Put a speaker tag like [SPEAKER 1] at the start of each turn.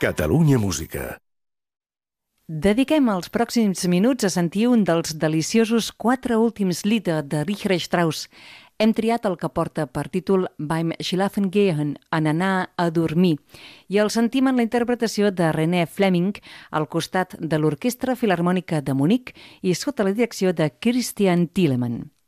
[SPEAKER 1] Catalunya Música.
[SPEAKER 2] Dediquem els pròxims minuts a sentir un dels deliciosos 4 últims Lieder de Richard Strauss. Hem triat el que porta per títol Beim Schlafen gehen, en anar a dormir, i el sentim en la interpretació de René Fleming al costat de l'Orquestra Filharmònica de Munic i sota la direcció de Christian Thielemann.